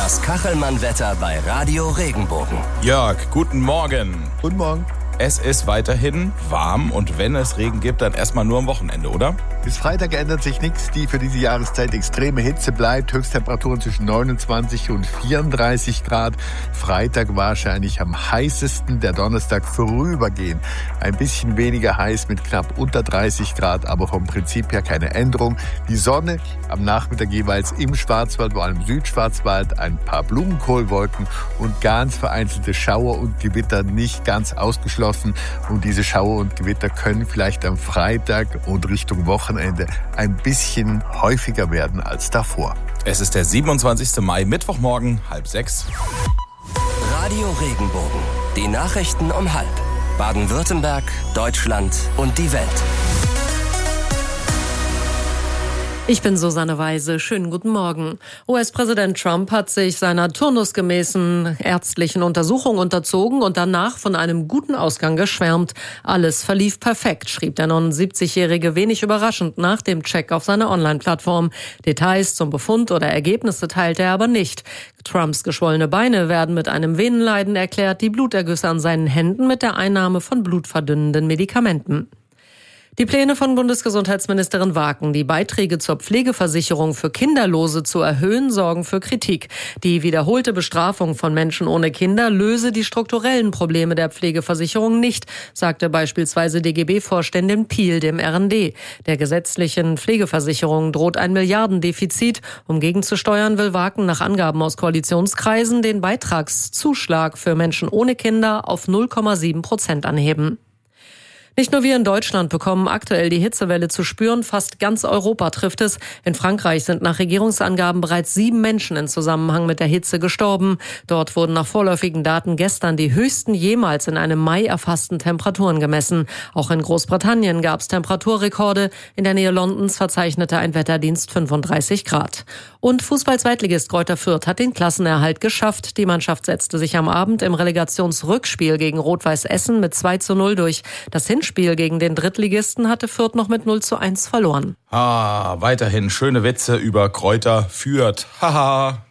Das Kachelmann-Wetter bei Radio Regenbogen. Jörg, guten Morgen. Guten Morgen. Es ist weiterhin warm und wenn es Regen gibt, dann erstmal nur am Wochenende, oder? Bis Freitag ändert sich nichts. Die für diese Jahreszeit extreme Hitze bleibt. Höchsttemperaturen zwischen 29 und 34 Grad. Freitag wahrscheinlich am heißesten. Der Donnerstag vorübergehend ein bisschen weniger heiß mit knapp unter 30 Grad. Aber vom Prinzip her keine Änderung. Die Sonne am Nachmittag jeweils im Schwarzwald, vor allem Südschwarzwald, ein paar Blumenkohlwolken und ganz vereinzelte Schauer und Gewitter nicht ganz ausgeschlossen. Und diese Schauer und Gewitter können vielleicht am Freitag und Richtung Wochenende ein bisschen häufiger werden als davor. Es ist der 27. Mai, Mittwochmorgen, 5:30. Radio Regenbogen. Die Nachrichten um 5. Baden-Württemberg, Deutschland und die Welt. Ich bin Susanne Weise. Schönen guten Morgen. US-Präsident Trump hat sich seiner turnusgemäßen ärztlichen Untersuchung unterzogen und danach von einem guten Ausgang geschwärmt. Alles verlief perfekt, schrieb der 79-Jährige wenig überraschend nach dem Check auf seiner Online-Plattform. Details zum Befund oder Ergebnisse teilte er aber nicht. Trumps geschwollene Beine werden mit einem Venenleiden erklärt, die Blutergüsse an seinen Händen mit der Einnahme von blutverdünnenden Medikamenten. Die Pläne von Bundesgesundheitsministerin Waken, die Beiträge zur Pflegeversicherung für Kinderlose zu erhöhen, sorgen für Kritik. Die wiederholte Bestrafung von Menschen ohne Kinder löse die strukturellen Probleme der Pflegeversicherung nicht, sagte beispielsweise DGB-Vorständin Piel dem RND. Der gesetzlichen Pflegeversicherung droht ein Milliardendefizit. Um gegenzusteuern, will Waken nach Angaben aus Koalitionskreisen den Beitragszuschlag für Menschen ohne Kinder auf 0,7% anheben. Nicht nur wir in Deutschland bekommen aktuell die Hitzewelle zu spüren, fast ganz Europa trifft es. In Frankreich sind nach Regierungsangaben bereits 7 Menschen in Zusammenhang mit der Hitze gestorben. Dort wurden nach vorläufigen Daten gestern die höchsten jemals in einem Mai erfassten Temperaturen gemessen. Auch in Großbritannien gab es Temperaturrekorde. In der Nähe Londons verzeichnete ein Wetterdienst 35 Grad. Und Fußball-Zweitligist Greuther Fürth hat den Klassenerhalt geschafft. Die Mannschaft setzte sich am Abend im Relegationsrückspiel gegen Rot-Weiß Essen mit 2:0 durch. Das Hinspiel gegen den Drittligisten hatte Fürth noch mit 0:1 verloren. Weiterhin schöne Witze über Greuther Fürth. Haha.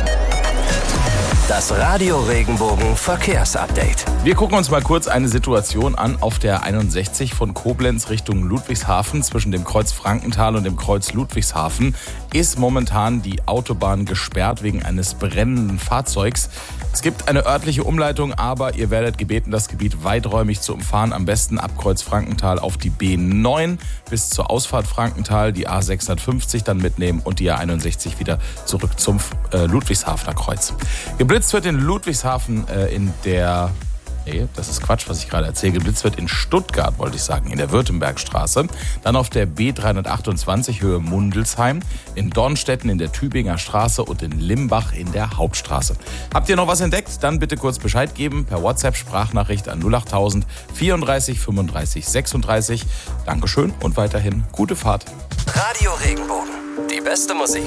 Das Radio Regenbogen Verkehrsupdate. Wir gucken uns mal kurz eine Situation an auf der 61 von Koblenz Richtung Ludwigshafen. Zwischen dem Kreuz Frankenthal und dem Kreuz Ludwigshafen ist momentan die Autobahn gesperrt wegen eines brennenden Fahrzeugs. Es gibt eine örtliche Umleitung, aber ihr werdet gebeten, das Gebiet weiträumig zu umfahren. Am besten ab Kreuz Frankenthal auf die B9 bis zur Ausfahrt Frankenthal, die A650 dann mitnehmen und die A61 wieder zurück zum Ludwigshafener Kreuz. Geblitzt wird in Ludwigshafen das ist Quatsch, was ich gerade erzähle. Geblitzt wird in Stuttgart, wollte ich sagen, in der Württembergstraße. Dann auf der B328 Höhe Mundelsheim, in Dornstetten in der Tübinger Straße und in Limbach in der Hauptstraße. Habt ihr noch was entdeckt? Dann bitte kurz Bescheid geben per WhatsApp-Sprachnachricht an 08000 34 35 36. Dankeschön und weiterhin gute Fahrt. Radio Regenbogen. Die beste Musik.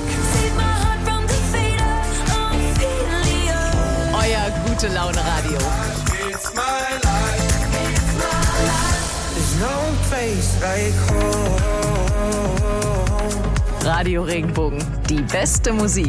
Euer Gute-Laune-Radio. Radio Regenbogen, die beste Musik.